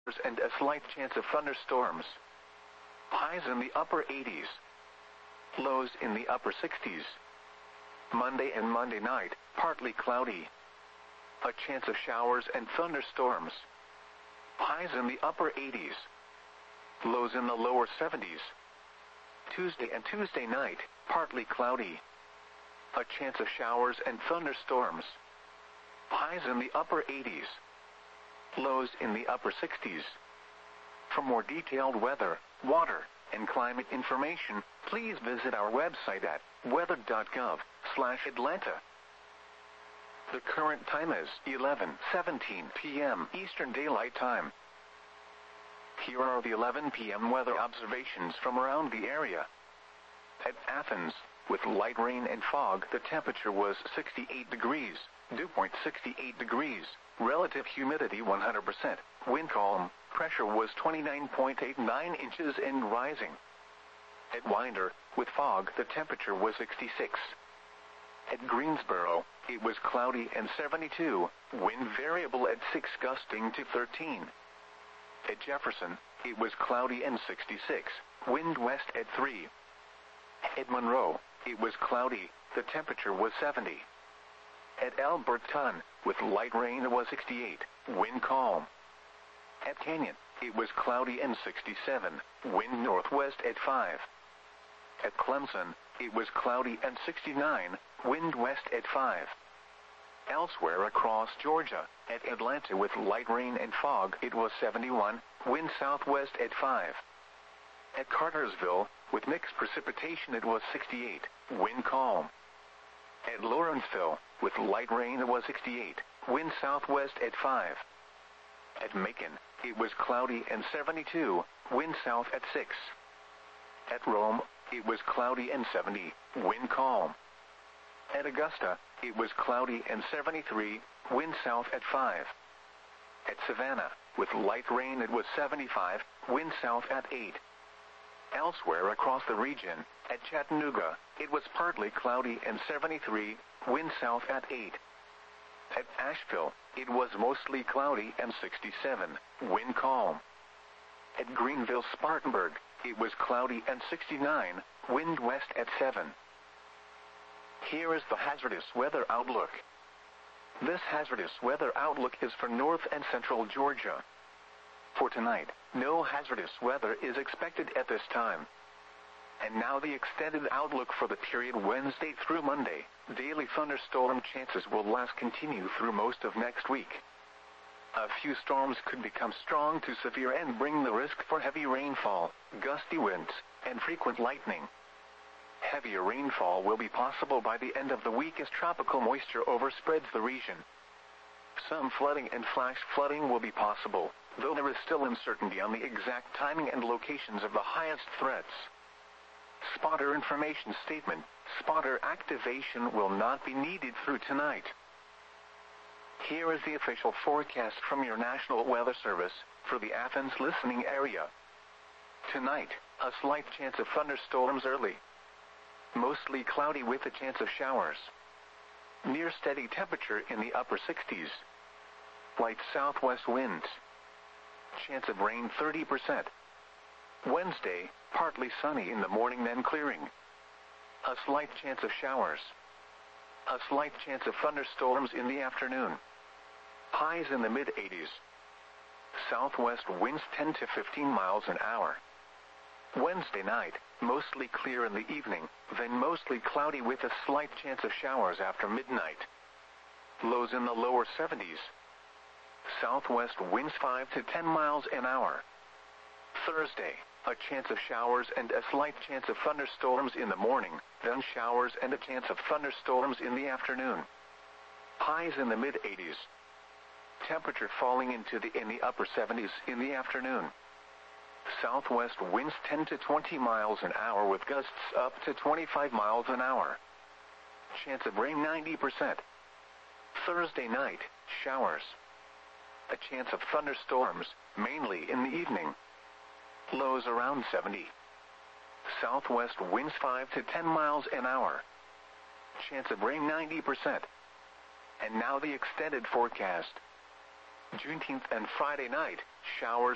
and a slight chance of thunderstorms. Highs in the upper 80s. Lows in the upper 60s. Monday and Monday night, partly cloudy. A chance of showers and thunderstorms. Highs in the upper 80s. Lows in the lower 70s. Tuesday and Tuesday night, partly cloudy. A chance of showers and thunderstorms. Highs in the upper 80s. Lows in the upper 60s. For more detailed weather, water, and climate information, please visit our website at weather.gov/Atlanta. The current time is 11:17 p.m. Eastern Daylight Time. Here are the 11 p.m. weather observations from around the area. At Athens, with light rain and fog, the temperature was 68 degrees, dew point 68 degrees, relative humidity 100%, wind calm, pressure was 29.89 inches and rising. At Winder, with fog, the temperature was 66. At Greensboro, it was cloudy and 72, wind variable at 6 gusting to 13. At Jefferson, it was cloudy and 66, wind west at 3. At Monroe, it was cloudy, the temperature was 70. At Alberton, with light rain, it was 68, wind calm. At Canyon, it was cloudy and 67, wind northwest at 5. At Clemson, it was cloudy and 69, wind west at 5. Elsewhere across Georgia, at Atlanta with light rain and fog, it was 71, wind southwest at 5. At Cartersville, with mixed precipitation, it was 68, wind calm. At Lawrenceville, with light rain, it was 68, wind southwest at 5. At Macon, it was cloudy and 72, wind south at 6. At Rome, it was cloudy and 70, wind calm. At Augusta, it was cloudy and 73, wind south at 5. At Savannah, with light rain, it was 75, wind south at 8. Elsewhere across the region, at Chattanooga, it was partly cloudy and 73, wind south at 8. At Asheville, it was mostly cloudy and 67, wind calm. At Greenville-Spartanburg, it was cloudy and 69, wind west at 7. Here is the hazardous weather outlook. This hazardous weather outlook is for north and central Georgia. For tonight, no hazardous weather is expected at this time. And now the extended outlook for the period Wednesday through Monday. Daily thunderstorm chances will last continue through most of next week. A few storms could become strong to severe and bring the risk for heavy rainfall, gusty winds, and frequent lightning. Heavier rainfall will be possible by the end of the week as tropical moisture overspreads the region. Some flooding and flash flooding will be possible, though there is still uncertainty on the exact timing and locations of the highest threats. Spotter information statement: spotter activation will not be needed through tonight. Here is the official forecast from your National Weather Service for the Athens listening area. Tonight, a slight chance of thunderstorms early. Mostly cloudy with a chance of showers. Near steady temperature in the upper 60s. Light southwest winds. Chance of rain 30%. Wednesday, partly sunny in the morning then clearing. A slight chance of showers. A slight chance of thunderstorms in the afternoon. Highs in the mid-80s. Southwest winds 10 to 15 miles an hour. Wednesday night, mostly clear in the evening, then mostly cloudy with a slight chance of showers after midnight. Lows in the lower 70s. Southwest winds 5 to 10 miles an hour. Thursday, a chance of showers and a slight chance of thunderstorms in the morning, then showers and a chance of thunderstorms in the afternoon. Highs in the mid-80s. Temperature falling in the upper 70s in the afternoon. Southwest winds 10 to 20 miles an hour with gusts up to 25 miles an hour. Chance of rain 90%. Thursday night, showers. A chance of thunderstorms, mainly in the evening. Lows around 70. Southwest winds 5 to 10 miles an hour. Chance of rain 90%. And now the extended forecast. Juneteenth and Friday night, showers